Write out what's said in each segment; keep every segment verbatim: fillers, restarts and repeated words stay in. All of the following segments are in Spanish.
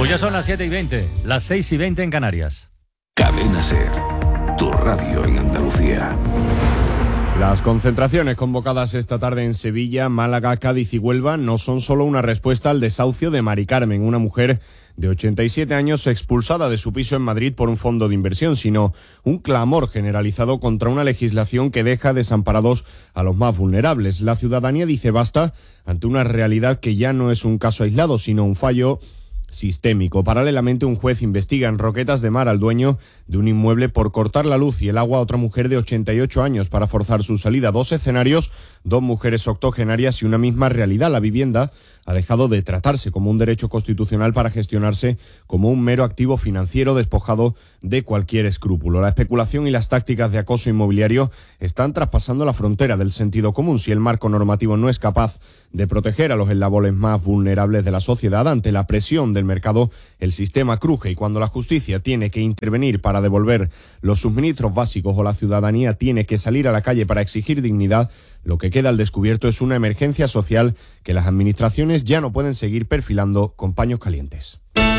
Pues ya son las siete y veinte, las seis y veinte en Canarias. Cadena SER, tu radio en Andalucía. Las concentraciones convocadas esta tarde en Sevilla, Málaga, Cádiz y Huelva no son solo una respuesta al desahucio de Mari Carmen, una mujer de ochenta y siete años expulsada de su piso en Madrid por un fondo de inversión, sino un clamor generalizado contra una legislación que deja desamparados a los más vulnerables. La ciudadanía dice basta ante una realidad que ya no es un caso aislado, sino un fallo sistémico. Paralelamente, un juez investiga en Roquetas de Mar al dueño de un inmueble por cortar la luz y el agua a otra mujer de ochenta y ocho años para forzar su salida. Dos escenarios, dos mujeres octogenarias y una misma realidad. La vivienda ha dejado de tratarse como un derecho constitucional para gestionarse como un mero activo financiero despojado de cualquier escrúpulo. La especulación y las tácticas de acoso inmobiliario están traspasando la frontera del sentido común. Si el marco normativo no es capaz de proteger a los eslabones más vulnerables de la sociedad ante la presión del mercado, el sistema cruje, y cuando la justicia tiene que intervenir para devolver los suministros básicos o la ciudadanía tiene que salir a la calle para exigir dignidad, lo que queda al descubierto es una emergencia social que las administraciones ya no pueden seguir perfilando con paños calientes.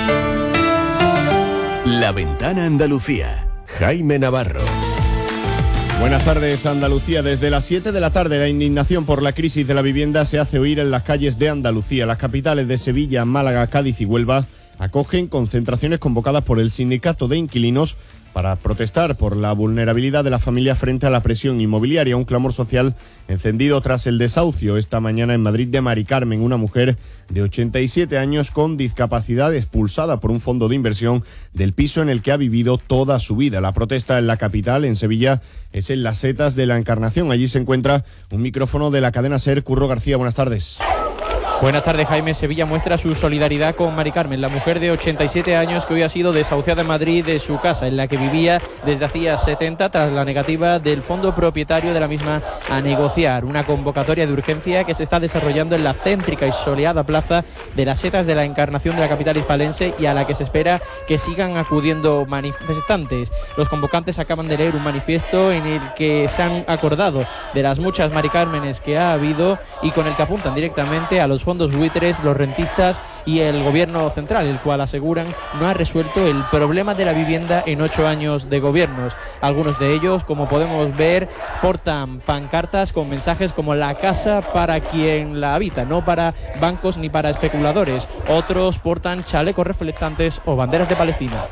La Ventana Andalucía, Jaime Navarro. Buenas tardes, Andalucía. Desde las siete de la tarde, la indignación por la crisis de la vivienda se hace oír en las calles de Andalucía. Las capitales de Sevilla, Málaga, Cádiz y Huelva acogen concentraciones convocadas por el Sindicato de Inquilinos para protestar por la vulnerabilidad de la familia frente a la presión inmobiliaria. Un clamor social encendido tras el desahucio esta mañana en Madrid de Mari Carmen, una mujer de ochenta y siete años con discapacidad expulsada por un fondo de inversión del piso en el que ha vivido toda su vida. La protesta en la capital, en Sevilla, es en las Setas de la Encarnación. Allí se encuentra un micrófono de la cadena SER. Curro García, buenas tardes. Buenas tardes, Jaime. Sevilla muestra su solidaridad con Mari Carmen, la mujer de ochenta y siete años que hoy ha sido desahuciada en Madrid de su casa, en la que vivía desde hacía setenta, tras la negativa del fondo propietario de la misma a negociar. Una convocatoria de urgencia que se está desarrollando en la céntrica y soleada plaza de las Setas de la Encarnación de la capital hispalense, y a la que se espera que sigan acudiendo manifestantes. Los convocantes acaban de leer un manifiesto en el que se han acordado de las muchas Mari Cármenes que ha habido y con el que apuntan directamente a los fondos buitres, los rentistas y el gobierno central, el cual aseguran no ha resuelto el problema de la vivienda en ocho años de gobiernos. Algunos de ellos, como podemos ver, portan pancartas con mensajes como la casa para quien la habita, no para bancos ni para especuladores. Otros portan chalecos reflectantes o banderas de Palestina.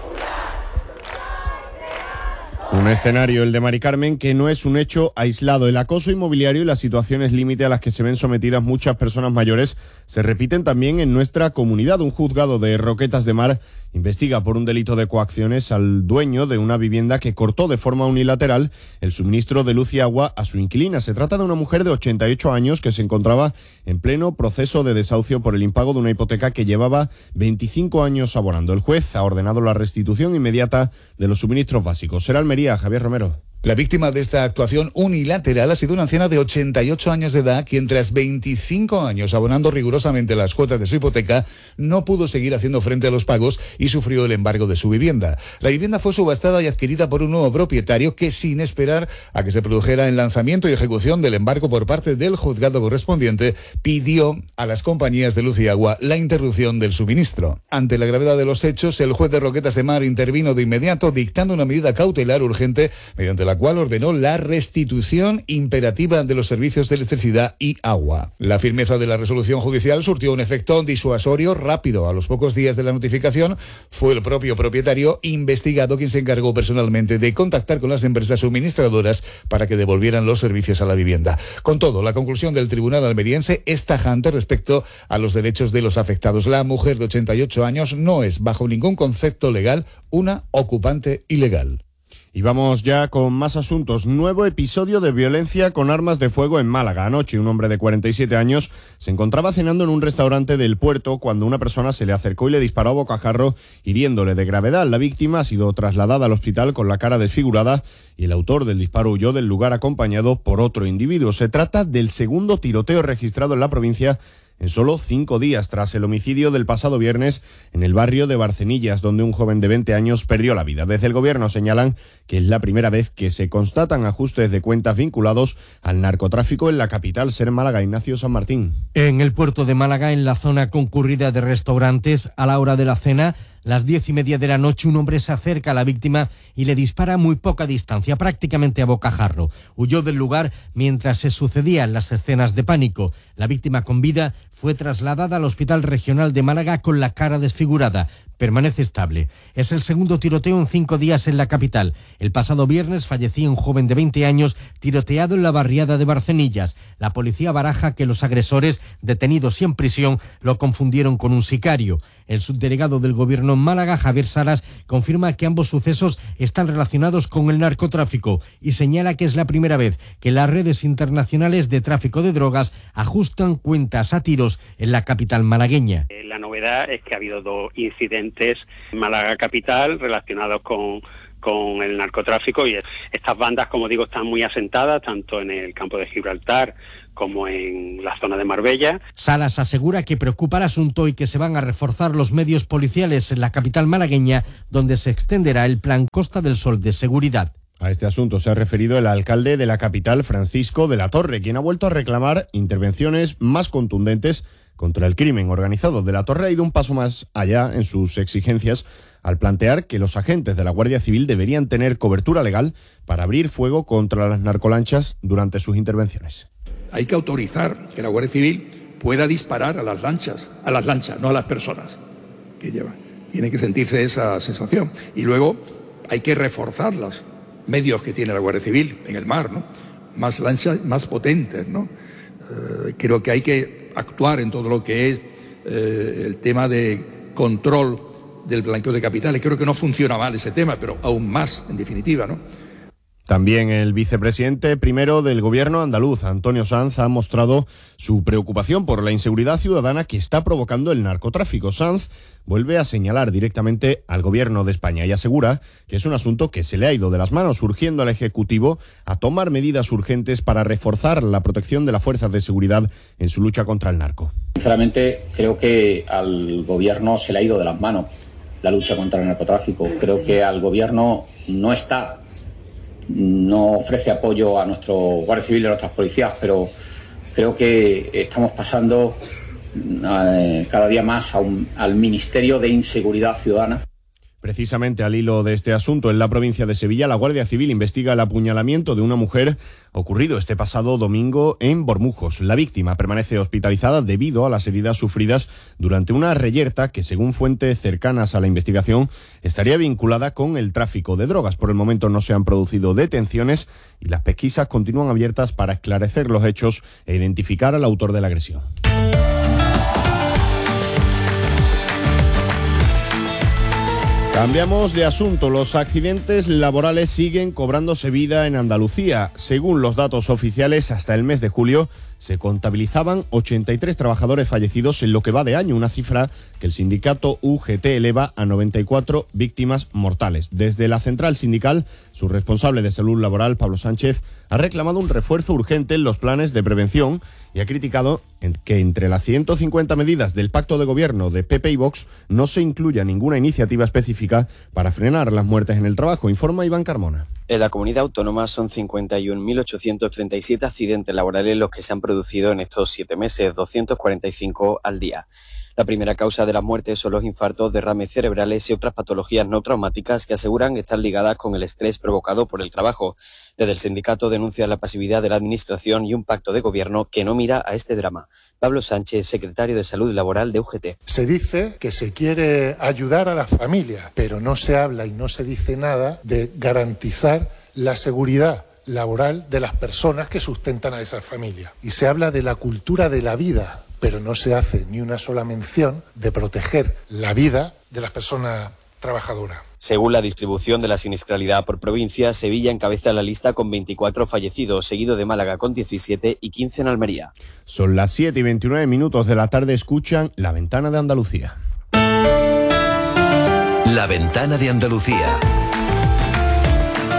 Un escenario, el de Mari Carmen, que no es un hecho aislado. El acoso inmobiliario y las situaciones límite a las que se ven sometidas muchas personas mayores se repiten también en nuestra comunidad. Un juzgado de Roquetas de Mar investiga por un delito de coacciones al dueño de una vivienda que cortó de forma unilateral el suministro de luz y agua a su inquilina. Se trata de una mujer de ochenta y ocho años que se encontraba en pleno proceso de desahucio por el impago de una hipoteca que llevaba veinticinco años abonando. El juez ha ordenado la restitución inmediata de los suministros básicos. Será Almería, Javier Romero. La víctima de esta actuación unilateral ha sido una anciana de ochenta y ocho años de edad, quien tras veinticinco años abonando rigurosamente las cuotas de su hipoteca, no pudo seguir haciendo frente a los pagos y sufrió el embargo de su vivienda. La vivienda fue subastada y adquirida por un nuevo propietario que, sin esperar a que se produjera el lanzamiento y ejecución del embargo por parte del juzgado correspondiente, pidió a las compañías de luz y agua la interrupción del suministro. Ante la gravedad de los hechos, el juez de Roquetas de Mar intervino de inmediato, dictando una medida cautelar urgente mediante la la cual ordenó la restitución imperativa de los servicios de electricidad y agua. La firmeza de la resolución judicial surtió un efecto disuasorio rápido. A los pocos días de la notificación, fue el propio propietario investigado quien se encargó personalmente de contactar con las empresas suministradoras para que devolvieran los servicios a la vivienda. Con todo, la conclusión del tribunal almeriense es tajante respecto a los derechos de los afectados. La mujer de ochenta y ocho años no es, bajo ningún concepto legal, una ocupante ilegal. Y vamos ya con más asuntos. Nuevo episodio de violencia con armas de fuego en Málaga. Anoche, un hombre de cuarenta y siete años se encontraba cenando en un restaurante del Puerto cuando una persona se le acercó y le disparó a bocajarro, hiriéndole de gravedad. La víctima ha sido trasladada al hospital con la cara desfigurada y el autor del disparo huyó del lugar acompañado por otro individuo. Se trata del segundo tiroteo registrado en la provincia en solo cinco días tras el homicidio del pasado viernes en el barrio de Barcenillas, donde un joven de veinte años perdió la vida. Desde el gobierno señalan que es la primera vez que se constatan ajustes de cuentas vinculados al narcotráfico en la capital, ser Málaga. Ignacio San Martín. En el puerto de Málaga, en la zona concurrida de restaurantes, a la hora de la cena, las diez y media de la noche, un hombre se acerca a la víctima y le dispara a muy poca distancia, prácticamente a bocajarro. Huyó del lugar mientras se sucedían las escenas de pánico. La víctima con vida fue trasladada al Hospital Regional de Málaga con la cara desfigurada. Permanece estable. Es el segundo tiroteo en cinco días en la capital. El pasado viernes fallecía un joven de veinte años tiroteado en la barriada de Barcenillas. La policía baraja que los agresores, detenidos y en prisión, lo confundieron con un sicario. El subdelegado del Gobierno en Málaga, Javier Salas, confirma que ambos sucesos están relacionados con el narcotráfico y señala que es la primera vez que las redes internacionales de tráfico de drogas ajustan cuentas a tiros en la capital malagueña. La novedad es que ha habido dos incidentes en Málaga capital relacionados con, con el narcotráfico, y estas bandas, como digo, están muy asentadas tanto en el campo de Gibraltar como en la zona de Marbella. Salas asegura que preocupa el asunto y que se van a reforzar los medios policiales en la capital malagueña, donde se extenderá el plan Costa del Sol de seguridad. A este asunto se ha referido el alcalde de la capital, Francisco de la Torre, quien ha vuelto a reclamar intervenciones más contundentes contra el crimen organizado. De la Torre ha ido un paso más allá en sus exigencias al plantear que los agentes de la Guardia Civil deberían tener cobertura legal para abrir fuego contra las narcolanchas durante sus intervenciones. Hay que autorizar que la Guardia Civil pueda disparar a las lanchas, a las lanchas, no a las personas que llevan. Tiene que sentirse esa sensación. Y luego hay que reforzar los medios que tiene la Guardia Civil en el mar, ¿no? Más lanchas, más potentes, ¿no? Eh, creo que hay que actuar en todo lo que es eh, el tema de control del blanqueo de capitales. Creo que no funciona mal ese tema, pero aún más, en definitiva, ¿no? También el vicepresidente primero del gobierno andaluz, Antonio Sanz, ha mostrado su preocupación por la inseguridad ciudadana que está provocando el narcotráfico. Sanz vuelve a señalar directamente al gobierno de España y asegura que es un asunto que se le ha ido de las manos, urgiendo al Ejecutivo a tomar medidas urgentes para reforzar la protección de las fuerzas de seguridad en su lucha contra el narco. Sinceramente, creo que al gobierno se le ha ido de las manos la lucha contra el narcotráfico. Creo que al gobierno no está... no ofrece apoyo a nuestro Guardia Civil y a nuestras policías, pero creo que estamos pasando eh, cada día más a un, al Ministerio de Inseguridad Ciudadana. Precisamente al hilo de este asunto, en la provincia de Sevilla, la Guardia Civil investiga el apuñalamiento de una mujer ocurrido este pasado domingo en Bormujos. La víctima permanece hospitalizada debido a las heridas sufridas durante una reyerta que, según fuentes cercanas a la investigación, estaría vinculada con el tráfico de drogas. Por el momento no se han producido detenciones y las pesquisas continúan abiertas para esclarecer los hechos e identificar al autor de la agresión. Cambiamos de asunto. Los accidentes laborales siguen cobrándose vida en Andalucía. Según los datos oficiales, hasta el mes de julio se contabilizaban ochenta y tres trabajadores fallecidos en lo que va de año, una cifra que el sindicato U G T eleva a noventa y cuatro víctimas mortales. Desde la central sindical, su responsable de salud laboral, Pablo Sánchez, ha reclamado un refuerzo urgente en los planes de prevención y ha criticado que entre las ciento cincuenta medidas del pacto de gobierno de P P y Vox no se incluya ninguna iniciativa específica para frenar las muertes en el trabajo, informa Iván Carmona. En la comunidad autónoma son cincuenta y un mil ochocientos treinta y siete accidentes laborales los que se han producido en estos siete meses, doscientos cuarenta y cinco al día. La primera causa de las muertes son los infartos, derrames cerebrales y otras patologías no traumáticas que aseguran estar ligadas con el estrés provocado por el trabajo. Desde el sindicato denuncian la pasividad de la administración y un pacto de gobierno que no mira a este drama. Pablo Sánchez, secretario de Salud Laboral de U G T. Se dice que se quiere ayudar a las familias, pero no se habla y no se dice nada de garantizar la seguridad laboral de las personas que sustentan a esas familias. Y se habla de la cultura de la vida, pero no se hace ni una sola mención de proteger la vida de las personas trabajadoras. Según la distribución de la siniestralidad por provincia, Sevilla encabeza la lista con veinticuatro fallecidos, seguido de Málaga con diecisiete y quince en Almería. Son las siete y veintinueve minutos de la tarde, escuchan La Ventana de Andalucía. La Ventana de Andalucía.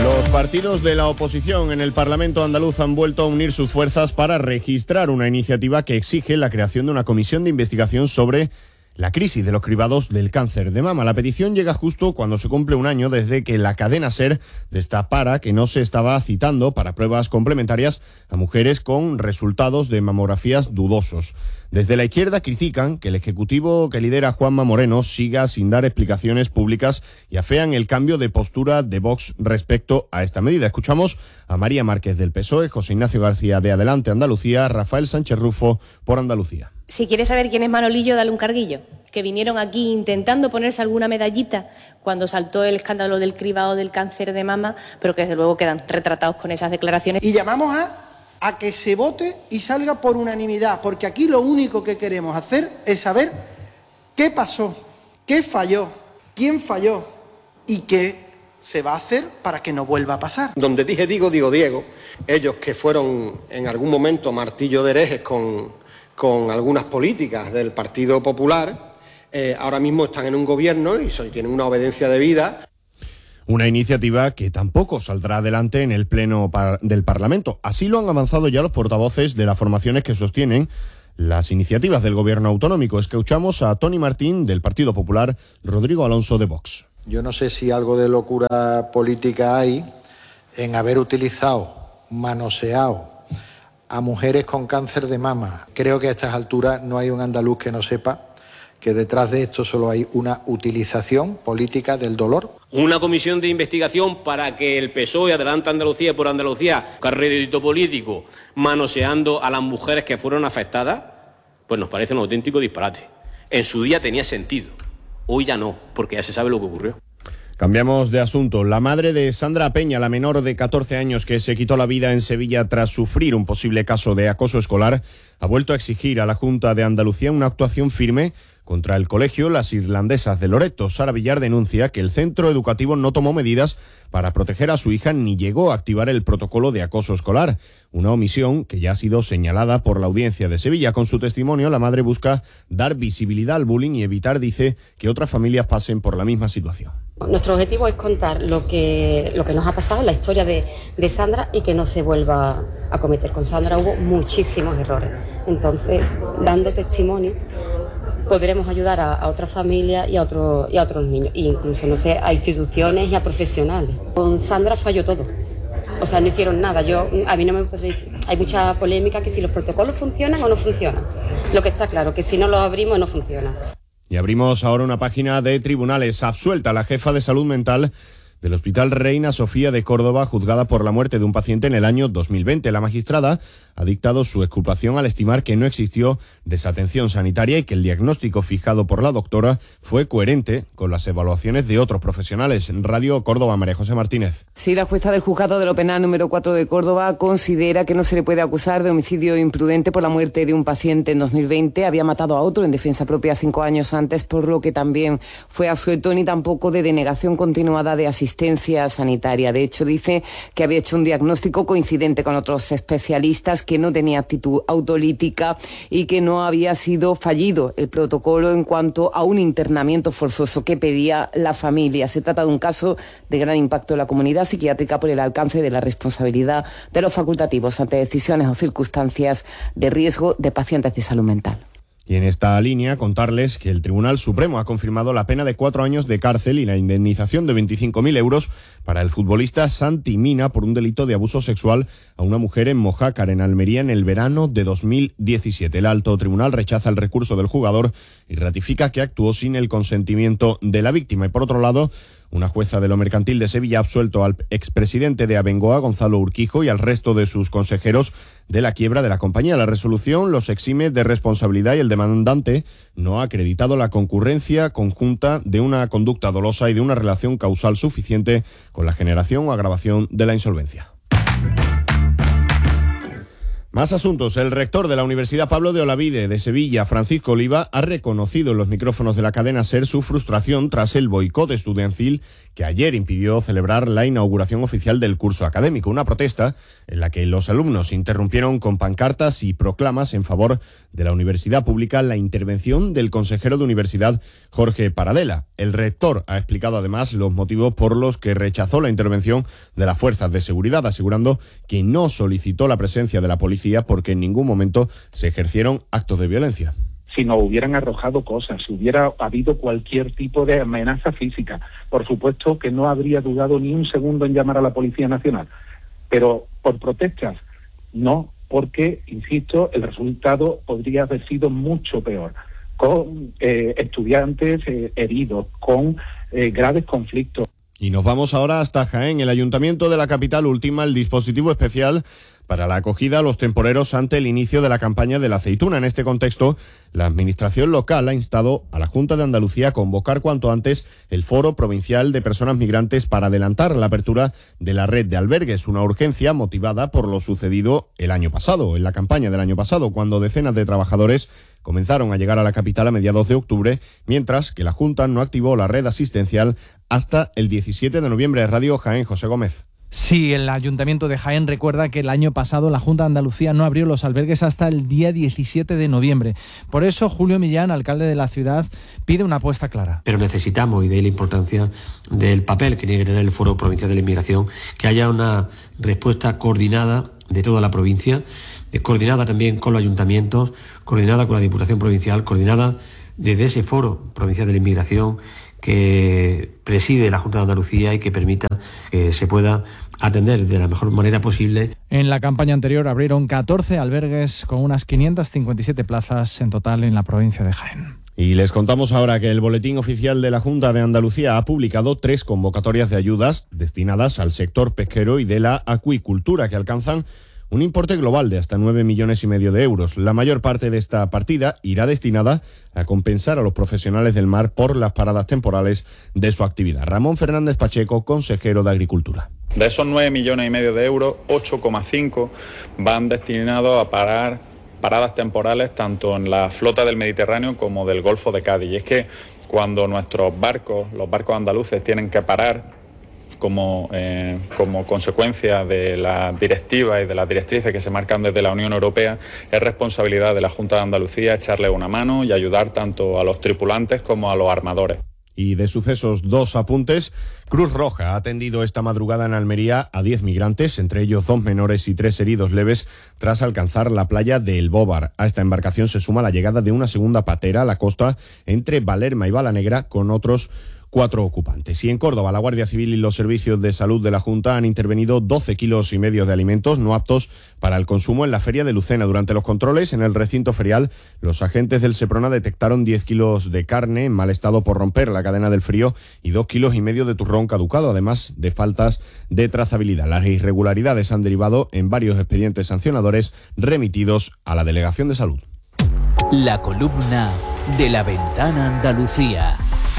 Los partidos de la oposición en el Parlamento andaluz han vuelto a unir sus fuerzas para registrar una iniciativa que exige la creación de una comisión de investigación sobre la crisis de los cribados del cáncer de mama. La petición llega justo cuando se cumple un año desde que la cadena SER destapara que no se estaba citando para pruebas complementarias a mujeres con resultados de mamografías dudosos. Desde la izquierda critican que el ejecutivo que lidera Juanma Moreno siga sin dar explicaciones públicas y afean el cambio de postura de Vox respecto a esta medida. Escuchamos a María Márquez del P S O E, José Ignacio García de Adelante Andalucía, Rafael Sánchez Rufo por Andalucía. Si quieres saber quién es Manolillo, dale un carguillo. Que vinieron aquí intentando ponerse alguna medallita cuando saltó el escándalo del cribado del cáncer de mama, pero que desde luego quedan retratados con esas declaraciones. Y llamamos a, a que se vote y salga por unanimidad, porque aquí lo único que queremos hacer es saber qué pasó, qué falló, quién falló y qué se va a hacer para que no vuelva a pasar. Donde dije digo, digo Diego, ellos que fueron en algún momento martillo de herejes con... con algunas políticas del Partido Popular, eh, ahora mismo están en un gobierno y tienen una obediencia debida. Una iniciativa que tampoco saldrá adelante en el Pleno par- del Parlamento. Así lo han avanzado ya los portavoces de las formaciones que sostienen las iniciativas del Gobierno autonómico. Escuchamos a Tony Martín del Partido Popular, Rodrigo Alonso de Vox. Yo no sé si algo de locura política hay en haber utilizado, manoseado a mujeres con cáncer de mama. Creo que a estas alturas no hay un andaluz que no sepa que detrás de esto solo hay una utilización política del dolor. Una comisión de investigación para que el P S O E, Adelante Andalucía por Andalucía, carrédito político, manoseando a las mujeres que fueron afectadas, pues nos parece un auténtico disparate. En su día tenía sentido, hoy ya no, porque ya se sabe lo que ocurrió. Cambiamos de asunto. La madre de Sandra Peña, la menor de catorce años que se quitó la vida en Sevilla tras sufrir un posible caso de acoso escolar, ha vuelto a exigir a la Junta de Andalucía una actuación firme contra el colegio Las Irlandesas de Loreto. Sara Villar denuncia que el centro educativo no tomó medidas para proteger a su hija ni llegó a activar el protocolo de acoso escolar, una omisión que ya ha sido señalada por la Audiencia de Sevilla. Con su testimonio, la madre busca dar visibilidad al bullying y evitar, dice, que otras familias pasen por la misma situación. Nuestro objetivo es contar lo que, lo que nos ha pasado, la historia de, de Sandra, y que no se vuelva a cometer. Con Sandra hubo muchísimos errores. Entonces, dando testimonio, podremos ayudar a, a otras familias y a, otro, y a otros niños, e incluso, no sé, a instituciones y a profesionales. Con Sandra falló todo. O sea, no hicieron nada. Yo, a mí no me puede decir. Hay mucha polémica que si los protocolos funcionan o no funcionan. Lo que está claro, que si no los abrimos no funcionan. Y abrimos ahora una página de tribunales. Absuelta la jefa de salud mental del Hospital Reina Sofía de Córdoba, juzgada por la muerte de un paciente en el año dos mil veinte. La magistrada ha dictado su exculpación al estimar que no existió desatención sanitaria y que el diagnóstico fijado por la doctora fue coherente con las evaluaciones de otros profesionales. Radio Córdoba, María José Martínez. Sí, la jueza del juzgado de lo penal número cuatro de Córdoba considera que no se le puede acusar de homicidio imprudente por la muerte de un paciente en dos mil veinte. Había matado a otro en defensa propia cinco años antes, por lo que también fue absuelto, ni tampoco de denegación continuada de asistencia sanitaria. De hecho, dice que había hecho un diagnóstico coincidente con otros especialistas, que no tenía actitud autolítica y que no había sido fallido el protocolo en cuanto a un internamiento forzoso que pedía la familia. Se trata de un caso de gran impacto en la comunidad psiquiátrica por el alcance de la responsabilidad de los facultativos ante decisiones o circunstancias de riesgo de pacientes de salud mental. Y en esta línea, contarles que el Tribunal Supremo ha confirmado la pena de cuatro años de cárcel y la indemnización de veinticinco mil euros para el futbolista Santi Mina por un delito de abuso sexual a una mujer en Mojácar, en Almería, en el verano de dos mil diecisiete. El alto tribunal rechaza el recurso del jugador y ratifica que actuó sin el consentimiento de la víctima. Y por otro lado, una jueza de lo mercantil de Sevilla ha absuelto al expresidente de Abengoa, Gonzalo Urquijo, y al resto de sus consejeros de la quiebra de la compañía. La resolución los exime de responsabilidad y el demandante no ha acreditado la concurrencia conjunta de una conducta dolosa y de una relación causal suficiente con la generación o agravación de la insolvencia. Más asuntos. El rector de la Universidad Pablo de Olavide de Sevilla, Francisco Oliva, ha reconocido en los micrófonos de la cadena SER su frustración tras el boicot estudiantil que ayer impidió celebrar la inauguración oficial del curso académico. Una protesta en la que los alumnos interrumpieron con pancartas y proclamas en favor de la Universidad Pública la intervención del consejero de Universidad, Jorge Paradela. El rector ha explicado además los motivos por los que rechazó la intervención de las fuerzas de seguridad, asegurando que no solicitó la presencia de la policía porque en ningún momento se ejercieron actos de violencia. Si nos hubieran arrojado cosas, si hubiera habido cualquier tipo de amenaza física, por supuesto que no habría dudado ni un segundo en llamar a la Policía Nacional. Pero por protestas, no, porque, insisto, el resultado podría haber sido mucho peor, con eh, estudiantes eh, heridos, con eh, graves conflictos. Y nos vamos ahora hasta Jaén. El Ayuntamiento de la capital ultima el dispositivo especial para la acogida a los temporeros ante el inicio de la campaña de la aceituna. En este contexto, la Administración local ha instado a la Junta de Andalucía a convocar cuanto antes el Foro Provincial de Personas Migrantes para adelantar la apertura de la red de albergues, una urgencia motivada por lo sucedido el año pasado, en la campaña del año pasado, cuando decenas de trabajadores comenzaron a llegar a la capital a mediados de octubre, mientras que la Junta no activó la red asistencial hasta el diecisiete de noviembre. Radio Jaén, José Gómez. Sí, el Ayuntamiento de Jaén recuerda que el año pasado la Junta de Andalucía no abrió los albergues hasta el día diecisiete de noviembre. Por eso, Julio Millán, alcalde de la ciudad, pide una apuesta clara. Pero necesitamos, y de ahí la importancia del papel que tiene que tener el Foro Provincial de la Inmigración, que haya una respuesta coordinada de toda la provincia, coordinada también con los ayuntamientos, coordinada con la Diputación Provincial, coordinada desde ese Foro Provincial de la Inmigración que preside la Junta de Andalucía y que permita que se pueda atender de la mejor manera posible. En la campaña anterior abrieron catorce albergues con unas quinientas cincuenta y siete plazas en total en la provincia de Jaén. Y les contamos ahora que el Boletín Oficial de la Junta de Andalucía ha publicado tres convocatorias de ayudas destinadas al sector pesquero y de la acuicultura que alcanzan un importe global de hasta nueve millones y medio de euros. La mayor parte de esta partida irá destinada a compensar a los profesionales del mar por las paradas temporales de su actividad. Ramón Fernández Pacheco, consejero de Agricultura. De esos nueve millones y medio de euros, ocho coma cinco van destinados a parar paradas temporales tanto en la flota del Mediterráneo como del Golfo de Cádiz. Y es que cuando nuestros barcos, los barcos andaluces, tienen que parar Como, eh, como consecuencia de las directivas y de las directrices que se marcan desde la Unión Europea, es responsabilidad de la Junta de Andalucía echarle una mano y ayudar tanto a los tripulantes como a los armadores. Y de sucesos, dos apuntes. Cruz Roja ha atendido esta madrugada en Almería a diez migrantes, entre ellos dos menores y tres heridos leves, tras alcanzar la playa de El Bóvar. A esta embarcación se suma la llegada de una segunda patera a la costa entre Valerma y Balanegra con otros cuatro ocupantes. Y en Córdoba, la Guardia Civil y los servicios de salud de la Junta han intervenido doce kilos y medio de alimentos no aptos para el consumo en la feria de Lucena. Durante los controles en el recinto ferial, los agentes del Seprona detectaron diez kilos de carne en mal estado por romper la cadena del frío y dos kilos y medio de turrón caducado, además de faltas de trazabilidad. Las irregularidades han derivado en varios expedientes sancionadores remitidos a la Delegación de Salud. La columna de La Ventana Andalucía.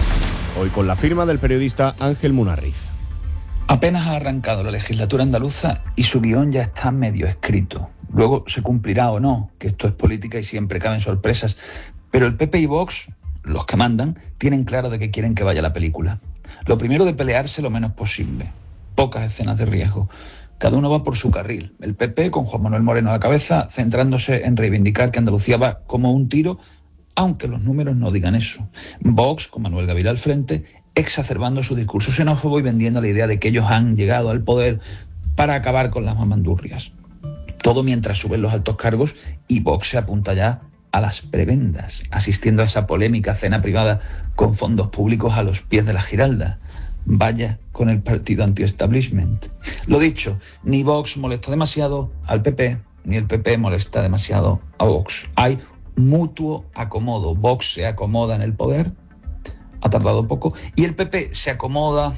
Hoy con la firma del periodista Ángel Munarriz. Apenas ha arrancado la legislatura andaluza y su guión ya está medio escrito. Luego se cumplirá o no, que esto es política y siempre caben sorpresas. Pero el P P y Vox, los que mandan, tienen claro de qué quieren que vaya la película. Lo primero, de pelearse lo menos posible. Pocas escenas de riesgo. Cada uno va por su carril. El P P, con Juan Manuel Moreno a la cabeza, centrándose en reivindicar que Andalucía va como un tiro, aunque los números no digan eso. Vox, con Manuel Gavilá al frente, exacerbando su discurso xenófobo y vendiendo la idea de que ellos han llegado al poder para acabar con las mamandurrias. Todo mientras suben los altos cargos y Vox se apunta ya a las prebendas, asistiendo a esa polémica cena privada con fondos públicos a los pies de la Giralda. Vaya con el partido anti-establishment. Lo dicho, ni Vox molesta demasiado al P P, ni el P P molesta demasiado a Vox. Hay mutuo acomodo. Vox se acomoda en el poder, ha tardado poco, y el P P se acomoda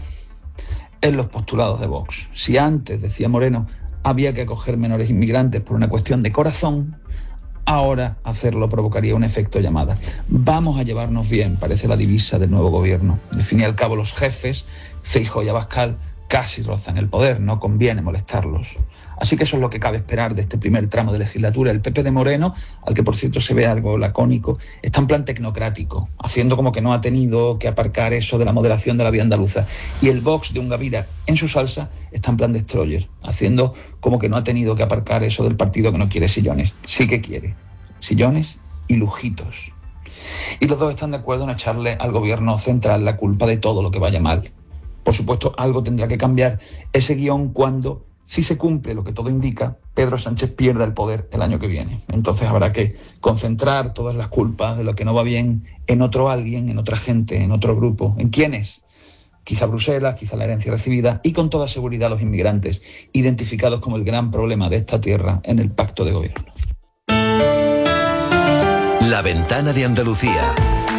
en los postulados de Vox. Si antes, decía Moreno, había que acoger menores inmigrantes por una cuestión de corazón, ahora hacerlo provocaría un efecto llamada. Vamos a llevarnos bien, parece la divisa del nuevo gobierno. Al fin y al cabo, los jefes, Feijóo y Abascal, casi rozan el poder, no conviene molestarlos. Así que eso es lo que cabe esperar de este primer tramo de legislatura. El P P de Moreno, al que por cierto se ve algo lacónico, está en plan tecnocrático, haciendo como que no ha tenido que aparcar eso de la moderación de la vía andaluza. Y el Vox de Ungavira, en su salsa, está en plan destroyer, haciendo como que no ha tenido que aparcar eso del partido que no quiere sillones. Sí que quiere sillones y lujitos. Y los dos están de acuerdo en echarle al gobierno central la culpa de todo lo que vaya mal. Por supuesto, algo tendrá que cambiar ese guión cuando, si se cumple lo que todo indica, Pedro Sánchez pierda el poder el año que viene. Entonces habrá que concentrar todas las culpas de lo que no va bien en otro alguien, en otra gente, en otro grupo. ¿En quiénes? Quizá Bruselas, quizá la herencia recibida y con toda seguridad los inmigrantes, identificados como el gran problema de esta tierra en el pacto de gobierno. La Ventana de Andalucía.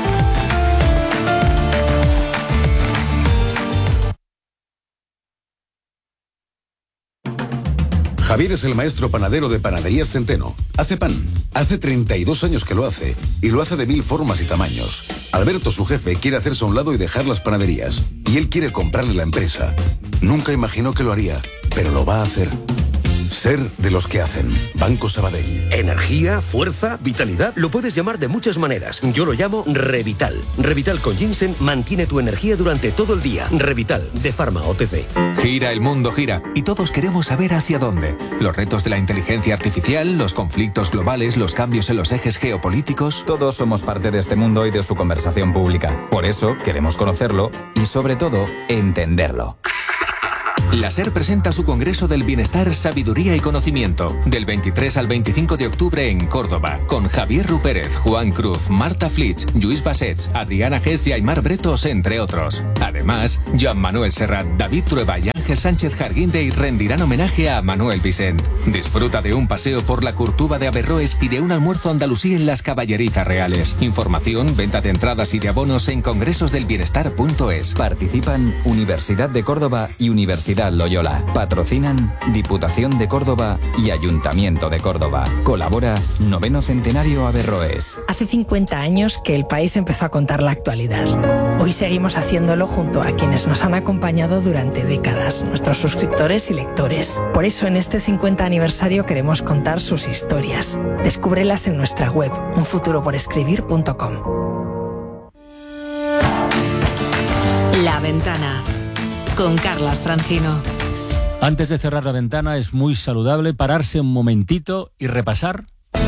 Javier es el maestro panadero de Panaderías Centeno. Hace pan. Hace treinta y dos años que lo hace. Y lo hace de mil formas y tamaños. Alberto, su jefe, quiere hacerse a un lado y dejar las panaderías. Y él quiere comprarle la empresa. Nunca imaginó que lo haría, pero lo va a hacer. Ser de los que hacen. Banco Sabadell. Energía, fuerza, vitalidad. Lo puedes llamar de muchas maneras. Yo lo llamo Revital. Revital con ginseng mantiene tu energía durante todo el día. Revital, de Pharma O T C. Gira, el mundo gira. Y todos queremos saber hacia dónde. Los retos de la inteligencia artificial, los conflictos globales, los cambios en los ejes geopolíticos. Todos somos parte de este mundo y de su conversación pública. Por eso queremos conocerlo y, sobre todo, entenderlo. La SER presenta su Congreso del Bienestar, Sabiduría y Conocimiento, del veintitrés al veinticinco de octubre en Córdoba, con Javier Rupérez, Juan Cruz, Marta Flitsch, Lluís Bassets, Adriana Gess y Aymar Bretos, entre otros. Además, Joan Manuel Serrat, David Trueba y Ángel Sánchez Jarguindey rendirán homenaje a Manuel Vicent. Disfruta de un paseo por la Curtuba de Averroes y de un almuerzo andalusí en las Caballerizas Reales. Información, venta de entradas y de abonos en congresosdelbienestar punto es. Participan Universidad de Córdoba y Universidad Loyola. Patrocinan Diputación de Córdoba y Ayuntamiento de Córdoba. Colabora Noveno Centenario Averroes. Hace cincuenta años que el país empezó a contar la actualidad. Hoy seguimos haciéndolo junto a quienes nos han acompañado durante décadas, nuestros suscriptores y lectores. Por eso en este cincuenta aniversario queremos contar sus historias. Descúbrelas en nuestra web, un futuro por escribir punto com. La Ventana, con Carlas Francino. Antes de cerrar la ventana es muy saludable pararse un momentito y repasar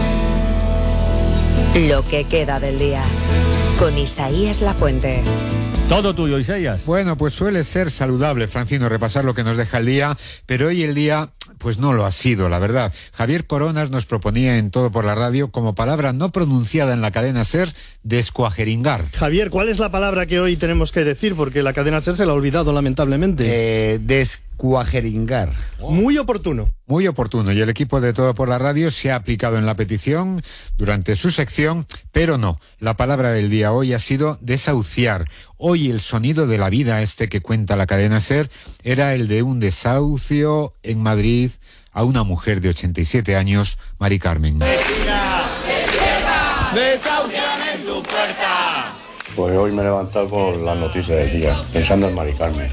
lo que queda del día, con Isaías Lafuente. Todo tuyo, Isaías. Bueno, pues suele ser saludable, Francino, repasar lo que nos deja el día, pero hoy el día, pues no lo ha sido, la verdad. Javier Coronas nos proponía en Todo por la Radio, como palabra no pronunciada en la cadena SER, descuajeringar. Javier, ¿cuál es la palabra que hoy tenemos que decir? Porque la cadena SER se la ha olvidado, lamentablemente. Eh, descuajeringar. Oh. Muy oportuno. Muy oportuno, y el equipo de Todo por la Radio se ha aplicado en la petición durante su sección, pero no, la palabra del día hoy ha sido desahuciar. Hoy el sonido de la vida, este que cuenta la cadena SER, era el de un desahucio en Madrid a una mujer de ochenta y siete años, Mari Carmen. ¡Vecina! ¡Despierta! ¡Desahucian en tu puerta! Pues hoy me he levantado con las noticias del día, pensando en Mari Carmen.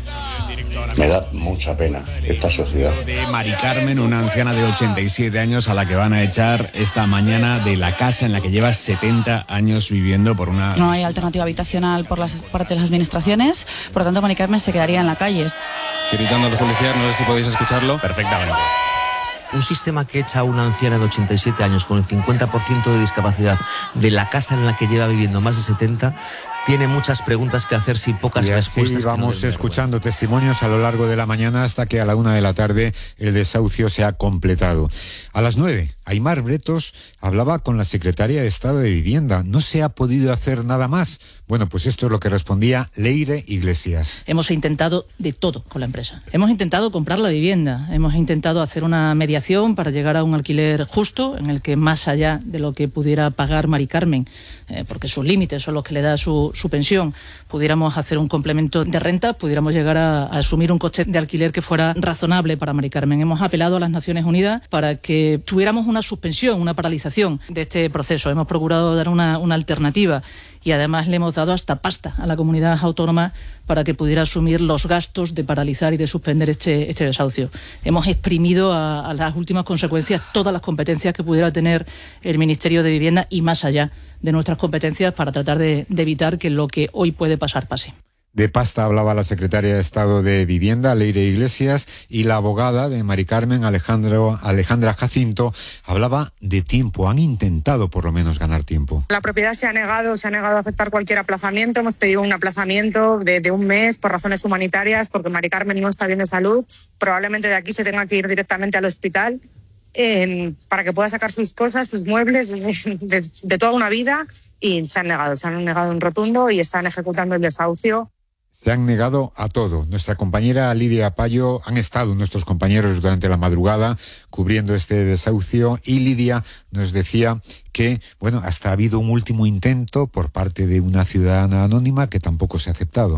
Me da mucha pena esta sociedad. De Mari Carmen, una anciana de ochenta y siete años a la que van a echar esta mañana de la casa en la que lleva setenta años viviendo por una... No hay alternativa habitacional por las parte de las administraciones, por lo tanto Mari Carmen se quedaría en la calle. Gritando a los policías, no sé si podéis escucharlo. Perfectamente. Un sistema que echa a una anciana de ochenta y siete años con el cincuenta por ciento de discapacidad de la casa en la que lleva viviendo más de setenta, tiene muchas preguntas que hacerse y pocas y así respuestas. Vamos no escuchando testimonios a lo largo de la mañana hasta que a la una de la tarde el desahucio se ha completado. A las nueve, Aymar Bretos hablaba con la secretaria de Estado de Vivienda. ¿No se ha podido hacer nada más? Bueno, pues esto es lo que respondía Leire Iglesias. Hemos intentado de todo con la empresa. Hemos intentado comprar la vivienda, hemos intentado hacer una mediación para llegar a un alquiler justo en el que, más allá de lo que pudiera pagar Mari Carmen, eh, porque sus límites son los que le da su, su pensión, pudiéramos hacer un complemento de renta, pudiéramos llegar a, a asumir un coste de alquiler que fuera razonable para Mari Carmen. Hemos apelado a las Naciones Unidas para que tuviéramos una suspensión, una paralización de este proceso. Hemos procurado dar una, una alternativa y además le hemos dado hasta pasta a la comunidad autónoma para que pudiera asumir los gastos de paralizar y de suspender este, este desahucio. Hemos exprimido a, a las últimas consecuencias todas las competencias que pudiera tener el Ministerio de Vivienda y más allá de nuestras competencias para tratar de, de evitar que lo que hoy puede pasar pase. De pasta hablaba la secretaria de Estado de Vivienda, Leire Iglesias, y la abogada de Mari Carmen, Alejandro, Alejandra Jacinto, hablaba de tiempo. Han intentado por lo menos ganar tiempo. La propiedad se ha negado, se ha negado a aceptar cualquier aplazamiento. Hemos pedido un aplazamiento de, de un mes por razones humanitarias, porque Mari Carmen no está bien de salud. Probablemente de aquí se tenga que ir directamente al hospital. Eh, para que pueda sacar sus cosas, sus muebles, de, de, de toda una vida, y se han negado, se han negado en rotundo y están ejecutando el desahucio. Se han negado a todo. Nuestra compañera Lidia Payo, han estado nuestros compañeros durante la madrugada cubriendo este desahucio, y Lidia nos decía que, bueno, hasta ha habido un último intento por parte de una ciudadana anónima que tampoco se ha aceptado.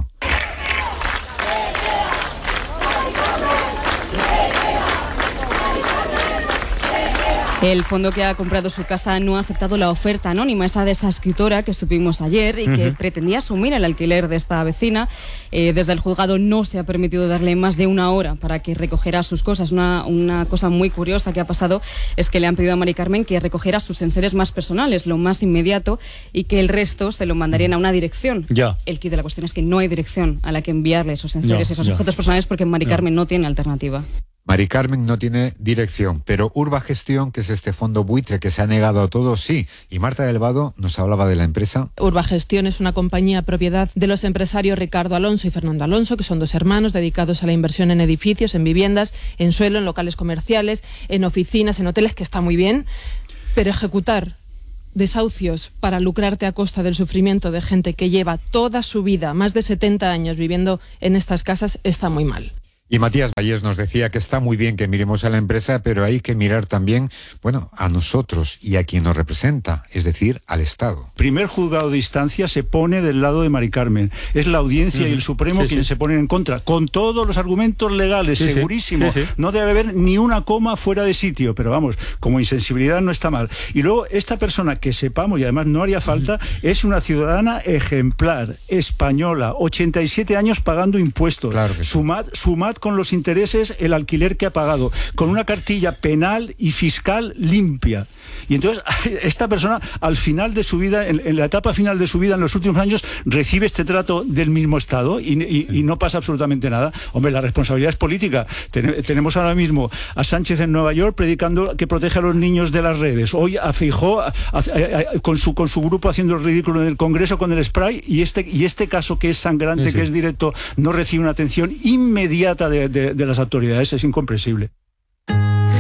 El fondo que ha comprado su casa no ha aceptado la oferta anónima, esa de esa escritora que supimos ayer y que uh-huh. pretendía asumir el alquiler de esta vecina. Eh, desde el juzgado no se ha permitido darle más de una hora para que recogiera sus cosas. Una, una cosa muy curiosa que ha pasado es que le han pedido a Mari Carmen que recogiera sus enseres más personales, lo más inmediato, y que el resto se lo mandarían a una dirección. Ya. El quid de la cuestión es que no hay dirección a la que enviarle esos enseres, ya, esos ya. objetos personales, porque Mari ya. Carmen no tiene alternativa. Mari Carmen no tiene dirección, pero Urba Gestión, que es este fondo buitre que se ha negado a todo, sí. Y Marta del Vado nos hablaba de la empresa. Urba Gestión es una compañía propiedad de los empresarios Ricardo Alonso y Fernando Alonso, que son dos hermanos dedicados a la inversión en edificios, en viviendas, en suelo, en locales comerciales, en oficinas, en hoteles, que está muy bien, pero ejecutar desahucios para lucrarte a costa del sufrimiento de gente que lleva toda su vida, más de setenta años viviendo en estas casas, está muy mal. Y Matías Vallés nos decía que está muy bien que miremos a la empresa, pero hay que mirar también, bueno, a nosotros y a quien nos representa, es decir, al Estado. Primer juzgado de instancia se pone del lado de Mari Carmen. Es la audiencia uh-huh. y el Supremo sí, quienes sí. se ponen en contra, con todos los argumentos legales, sí, segurísimo. Sí, sí. No debe haber ni una coma fuera de sitio, pero vamos, como insensibilidad no está mal. Y luego, esta persona, que sepamos, y además no haría falta, uh-huh. es una ciudadana ejemplar, española, ochenta y siete años pagando impuestos. Claro que sí. Sumad, sumad con los intereses el alquiler que ha pagado, con una cartilla penal y fiscal limpia. Y entonces esta persona al final de su vida, en, en la etapa final de su vida, en los últimos años, recibe este trato del mismo Estado y, y, y no pasa absolutamente nada. Hombre, la responsabilidad es política. Ten, tenemos ahora mismo a Sánchez en Nueva York predicando que protege a los niños de las redes. Hoy a Feijóo a, a, a, con, su, con su grupo haciendo el ridículo en el Congreso con el spray, y este, y este caso que es sangrante, sí, sí. que es directo, no recibe una atención inmediata de, de, de las autoridades. Es incomprensible.